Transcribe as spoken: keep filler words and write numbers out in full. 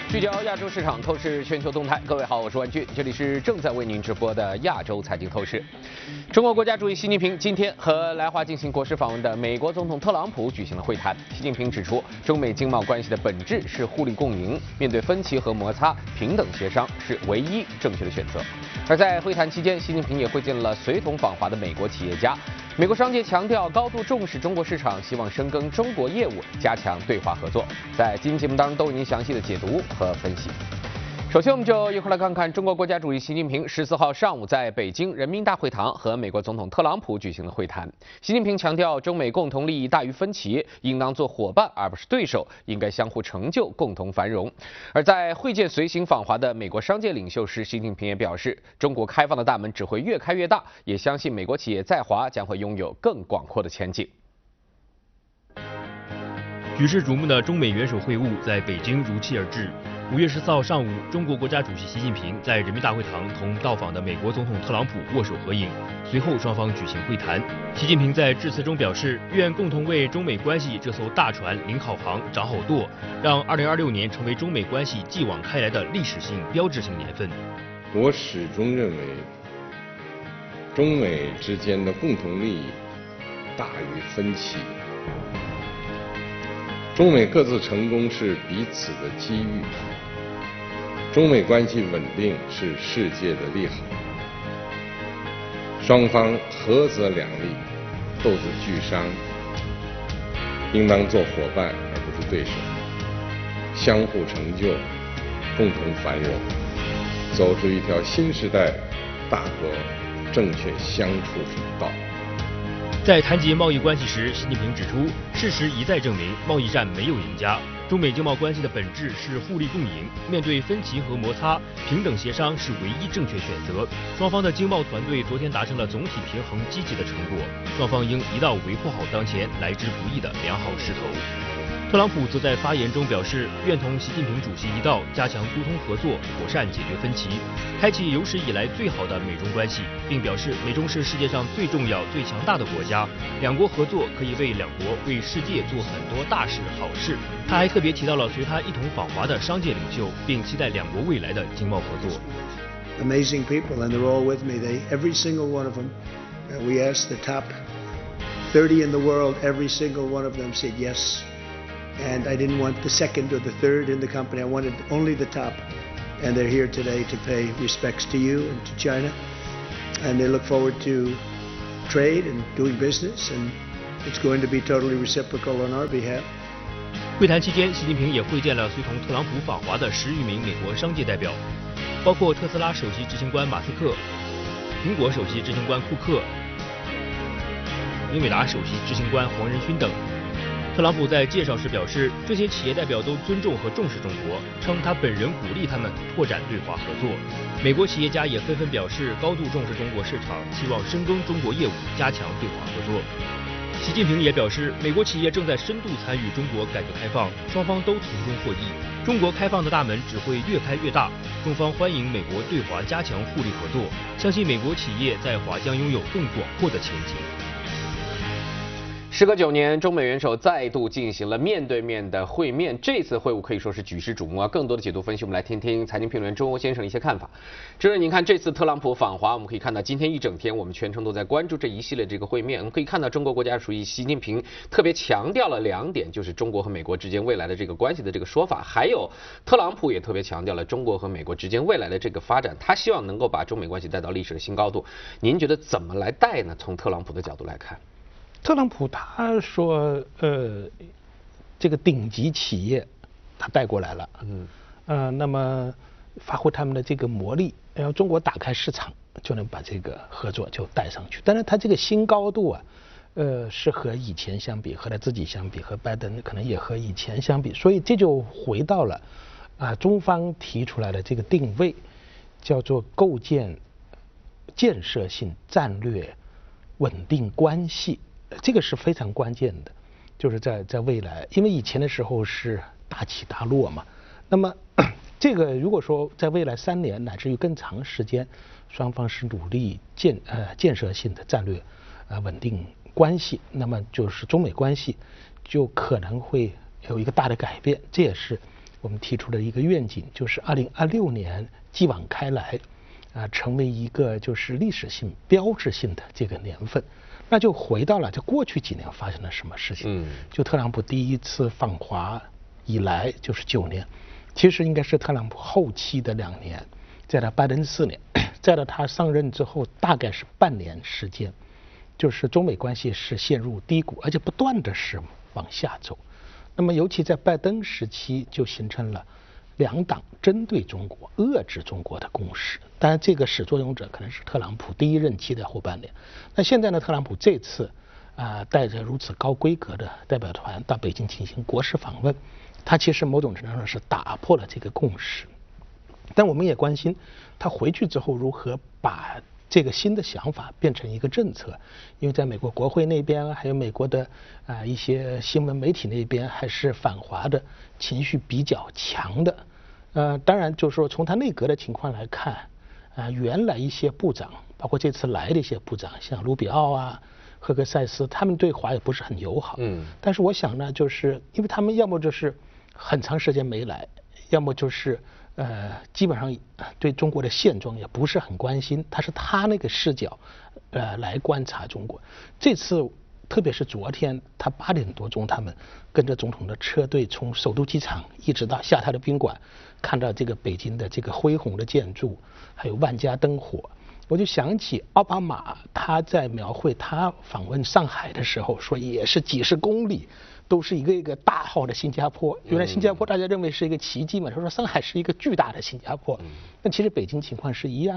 聚焦亚洲市场，透视全球动态。各位好，我是万俊，这里是正在为您直播的亚洲财经透视。中国国家主席习近平今天和来华进行国事访问的美国总统特朗普举行了会谈。习近平指出，中美经贸关系的本质是互利共赢，面对分歧和摩擦，平等协商是唯一正确的选择。而在会谈期间，习近平也会见了随同访华的美国企业家。美国商界强调高度重视中国市场，希望深耕中国业务，加强对华合作。在今天节目当中都为您详细的解读和分析。首先，我们就一块来看看中国国家主席习近平十四号上午在北京人民大会堂和美国总统特朗普举行了会谈。习近平强调，中美共同利益大于分歧，应当做伙伴而不是对手，应该相互成就，共同繁荣。而在会见随行访华的美国商界领袖时，习近平也表示，中国开放的大门只会越开越大，也相信美国企业在华将会拥有更广阔的前景。 举世瞩目的中美元首会晤在北京如期而至。五月十四号上午，中国国家主席习近平在人民大会堂同到访的美国总统特朗普握手合影，随后双方举行会谈。习近平在致辞中表示，愿共同为中美关系这艘大船领好航、掌好舵，让二零二六年成为中美关系继往开来的历史性、标志性年份。 我始终认为，中美之间的共同利益大于分歧。中美各自成功是彼此的机遇，中美关系稳定是世界的利好。双方合则两利，斗则俱伤，应当做伙伴而不是对手，相互成就，共同繁荣，走出一条新时代大和正确相处之道。 在谈及贸易关系时，习近平指出，事实一再证明，贸易战没有赢家。中美经贸关系的本质是互利共赢，面对分歧和摩擦，平等协商是唯一正确选择。双方的经贸团队昨天达成了总体平衡积极的成果，双方应一道维护好当前来之不易的良好势头。特朗普则在发言中表示，愿同习近平主席一道加强沟通合作，妥善解决分歧，开启有史以来最好的美中关系，并表示美中是世界上最重要、最强大的国家，两国合作可以为两国、为世界做很多大事好事。他还特别提到了随他一同访华的商界领袖，并期待两国未来的经贸合作。 Amazing people, and they're all with me. They, every single one of them. Uh, we asked the top thirty in the world. Every single one of them said yes. And I didn't want the second or the third in the company. I wanted only the top. And they're here today to pay respects to you and to China. And they look forward to trade and doing business. And it's going to be totally reciprocal on our behalf. 会谈期间，习近平也会见了随同特朗普访华的十余名美国商界代表，包括特斯拉首席执行官马斯克、苹果首席执行官库克、英伟达首席执行官黄仁勋等。特朗普在介绍时表示，这些企业代表都尊重和重视中国，称他本人鼓励他们拓展对华合作。美国企业家也纷纷表示高度重视中国市场，希望深耕中国业务，加强对华合作。习近平也表示，美国企业正在深度参与中国改革开放，双方都从中获益。中国开放的大门只会越开越大，中方欢迎美国对华加强互利合作，相信美国企业在华将拥有更广阔的前景。 时隔九年，中美元首再度进行了面对面的会面。这次会晤可以说是举世瞩目啊！更多的解读分析，我们来听听财经评论员周欧先生的一些看法。这是您看这次特朗普访华，我们可以看到今天一整天我们全程都在关注这一系列这个会面。我们可以看到中国国家主席习近平特别强调了两点，就是中国和美国之间未来的这个关系的这个说法，还有特朗普也特别强调了中国和美国之间未来的这个发展，他希望能够把中美关系带到历史的新高度。您觉得怎么来带呢？从特朗普的角度来看。 特朗普他说，呃，这个顶级企业他带过来了，嗯，呃，那么发挥他们的这个魔力，然后中国打开市场，就能把这个合作就带上去。但是他这个新高度啊，呃，是和以前相比，和他自己相比，和拜登可能也和以前相比，所以这就回到了啊、呃，中方提出来的这个定位，叫做构建建设性战略稳定关系。这个是非常关键的，就是在在未来，因为以前的时候是大起大落嘛。那么这个如果说在未来三年乃至于更长时间，双方是努力建呃建设性的战略呃稳定关系，那么就是中美关系就可能会有一个大的改变。这也是我们提出的一个愿景，就是二零二六年继往开来，啊，成为一个就是历史性、标志性的这个年份。那就回到了，就过去几年发生了什么事情？嗯，就特朗普第一次访华以来就是九年，其实应该是特朗普后期的两年，再到拜登四年，再到他上任之后大概是半年时间，就是中美关系是陷入低谷，而且不断的是往下走。那么尤其在拜登时期就形成了两党针对中国、遏制中国的共识。当然，这个始作俑者可能是特朗普第一任期的后半年。那现在呢，特朗普这次啊、呃、带着如此高规格的代表团到北京进行国事访问，他其实某种程度上是打破了这个共识。但我们也关心他回去之后如何把这个新的想法变成一个政策，因为在美国国会那边，还有美国的啊、呃、一些新闻媒体那边，还是反华的情绪比较强的。呃，当然就是说从他内阁的情况来看，啊、呃，原来一些部长，包括这次来的一些部长，像卢比奥啊、赫格塞斯，他们对华也不是很友好。嗯。但是我想呢，就是因为他们要么就是很长时间没来，要么就是呃，基本上对中国的现状也不是很关心，他是他那个视角，呃，来观察中国。这次特别是昨天，他八点多钟，他们跟着总统的车队从首都机场一直到下榻的宾馆，看到这个北京的这个恢宏的建筑，还有万家灯火，我就想起奥巴马他在描绘他访问上海的时候说，也是几十公里。都是一个一个大号的新加坡，原来新加坡大家认为是一个奇迹嘛，他说上海是一个巨大的新加坡，那其实北京情况是一样。